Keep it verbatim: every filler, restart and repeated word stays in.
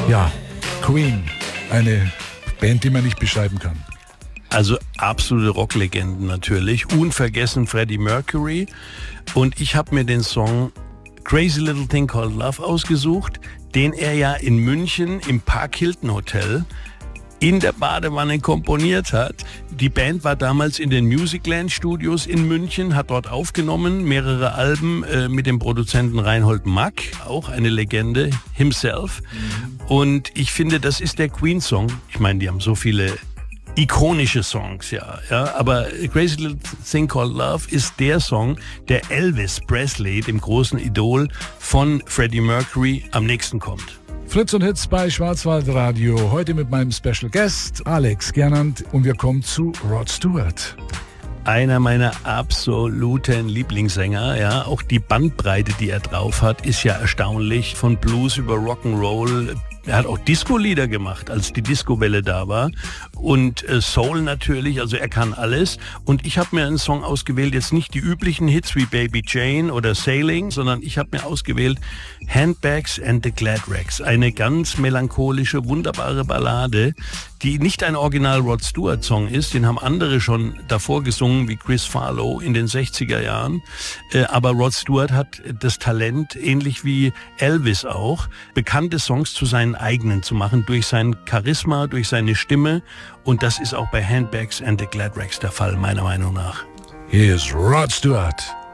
Ja, Queen, eine Band, die man nicht beschreiben kann. Also absolute Rocklegenden natürlich. Unvergessen Freddie Mercury. Und ich habe mir den Song Crazy Little Thing Called Love ausgesucht, den er ja in München im Park Hilton Hotel in der Badewanne komponiert hat. Die Band war damals in den Musicland Studios in München, hat dort aufgenommen, mehrere Alben äh, mit dem Produzenten Reinhold Mack, auch eine Legende, himself. Und ich finde, das ist der Queen-Song. Ich meine, die haben so viele ikonische Songs, ja, ja, aber Crazy Little Thing Called Love ist der Song, der Elvis Presley, dem großen Idol von Freddie Mercury, am nächsten kommt. Fritz und Hits bei Schwarzwaldradio. Heute mit meinem Special Guest Alex Gernand und wir kommen zu Rod Stewart. Einer meiner absoluten Lieblingssänger, ja, auch die Bandbreite, die er drauf hat, ist ja erstaunlich, von Blues über Rock'n'Roll. Er hat auch Disco-Lieder gemacht, als die Disco-Welle da war. Und äh, Soul natürlich, also er kann alles. Und ich habe mir einen Song ausgewählt, jetzt nicht die üblichen Hits wie Baby Jane oder Sailing, sondern ich habe mir ausgewählt Handbags and the Glad Rags. Eine ganz melancholische, wunderbare Ballade, die nicht ein Original Rod Stewart-Song ist. Den haben andere schon davor gesungen, wie Chris Farlowe in den sechziger Jahren. Äh, aber Rod Stewart hat das Talent, ähnlich wie Elvis auch, bekannte Songs zu seinen eigenen zu machen, durch sein Charisma, durch seine Stimme. Und das ist auch bei Handbags and the Glad Rags der Fall, meiner Meinung nach. Hier ist Rod Stewart.